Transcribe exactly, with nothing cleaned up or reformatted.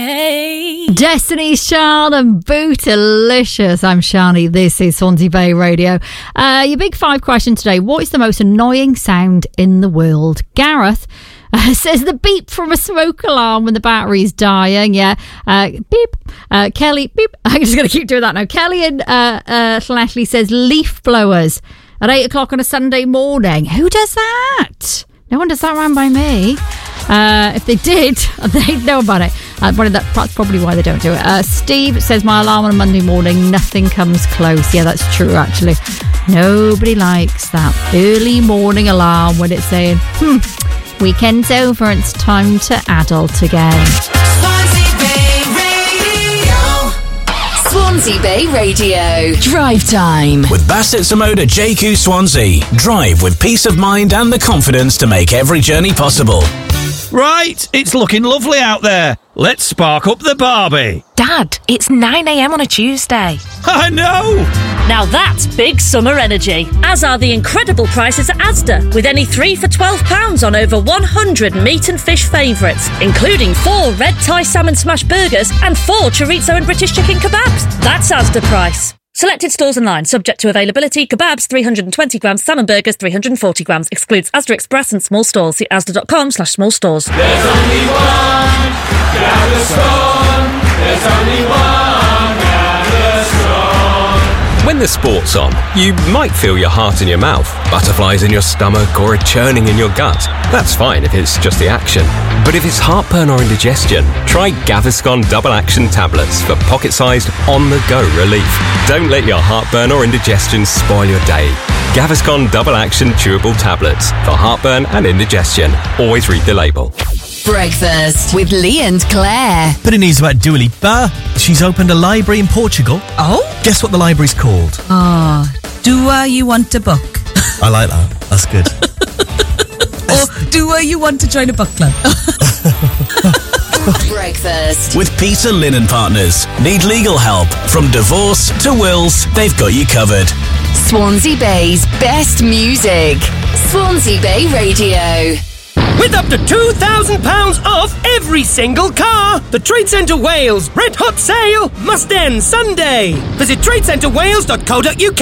Hey. Destiny's Child and Bootylicious. I'm Shani. This is Swansea Bay Radio. Uh, your big five question today. What is the most annoying sound in the world? Gareth uh, says the beep from a smoke alarm when the battery's dying. Yeah. Uh, beep. Uh, Kelly, beep. I'm just going to keep doing that now. Kelly and uh, uh, Leslie says leaf blowers at eight o'clock on a Sunday morning. Who does that? No one does that around by me. Uh, if they did, they'd know about it. Uh, but that, that's probably why they don't do it. Uh, Steve says, my alarm on a Monday morning, nothing comes close. Yeah, that's true, actually. Nobody likes that early morning alarm when it's saying, hmm, weekend's over and it's time to adult again. Swansea Bay Radio. Swansea Bay Radio. Drive time. With Bassett Samoda J Q Swansea. Drive with peace of mind and the confidence to make every journey possible. Right, it's looking lovely out there. Let's spark up the Barbie. Dad, it's nine a.m. on a Tuesday. I know! Now that's big summer energy, as are the incredible prices at Asda, with any three for twelve pounds on over one hundred meat and fish favourites, including four red Thai salmon smash burgers and four chorizo and British chicken kebabs. That's Asda price. Selected stores online, subject to availability. Kebabs three hundred twenty grams, salmon burgers three hundred forty grams. Excludes Asda Express and small stores. See asda.com slash small stores. There's only one Gaviscon. There's only one Gaviscon. When the sport's on, you might feel your heart in your mouth, butterflies in your stomach, or a churning in your gut. That's fine if it's just the action. But if it's heartburn or indigestion, try Gaviscon Double Action Tablets for pocket-sized, on-the-go relief. Don't let your heartburn or indigestion spoil your day. Gaviscon Double Action Chewable Tablets for heartburn and indigestion. Always read the label. Breakfast with Lee and Claire. Bit of news about Dua Lipa. She's opened a library in Portugal. Oh? Guess what the library's called? Ah, oh, Dua You Want a Book. I like that. That's good. Or Dua You Want to join a book club. Breakfast with Peter Linen Partners. Need legal help? From divorce to wills, they've got you covered. Swansea Bay's best music. Swansea Bay Radio. With up to two thousand pounds off every single car! The Trade Centre Wales Red Hot Sale must end Sunday! Visit trade centre wales dot co dot uk